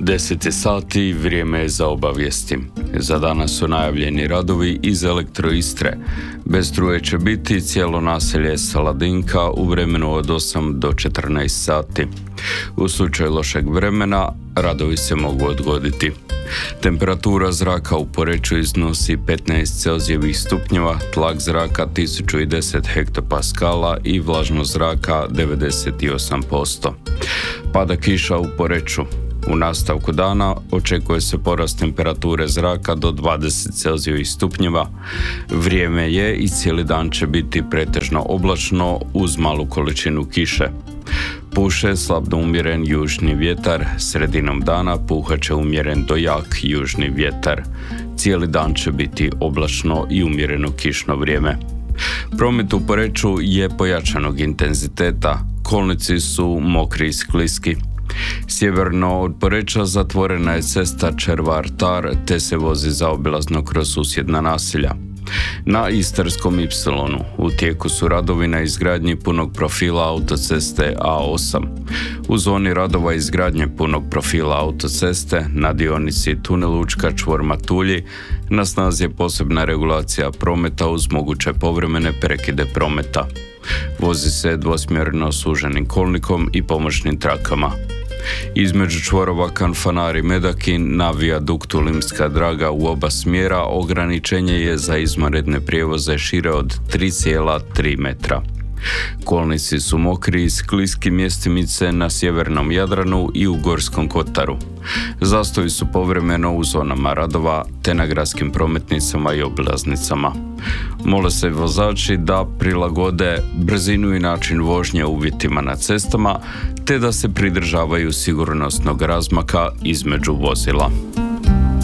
10 sati, vrijeme je za obavijesti. Za danas su najavljeni radovi iz Elektroistre. Bez struje će biti cijelo naselje Saladinka u vremenu od 8 do 14 sati. U slučaju lošeg vremena, radovi se mogu odgoditi. Temperatura zraka u Poreču iznosi 15 celzijevih stupnjeva, tlak zraka 1010 hektopaskala i vlažnost zraka 98%. Pada kiša u Poreču. U nastavku dana očekuje se porast temperature zraka do 20 celzijevih stupnjeva. Vrijeme je i cijeli dan će biti pretežno oblačno uz malu količinu kiše. Puše slab do umjeren južni vjetar, sredinom dana puhat će umjeren do jak južni vjetar. Cijeli dan će biti oblačno i umjereno kišno vrijeme. Promet u Poreču je pojačanog intenziteta, kolnici su mokri i skliski. Sjeverno od Poreča zatvorena je cesta Červar-Tar te se vozi zaobilazno kroz susjedna naselja. Na Istarskom Ipsilonu u tijeku su radovi na izgradnji punog profila autoceste A8. U zoni radova izgradnje punog profila autoceste na dionici Tunel Učka čvor Matulji na snazi je posebna regulacija prometa uz moguće povremene prekide prometa. Vozi se dvosmjerno suženim kolnikom i pomoćnim trakama. Između čvorova Kanfanar i Medakin na vijaduktu Limska Draga u oba smjera ograničenje je za izvanredne prijevoze šire od 3,3 metra. Kolnici su mokri i skliski mjestimice na sjevernom Jadranu i u Gorskom Kotaru. Zastoji su povremeno u zonama radova te na gradskim prometnicama i obilaznicama. Mole se vozači da prilagode brzinu i način vožnje uvjetima na cestama te da se pridržavaju sigurnosnog razmaka između vozila.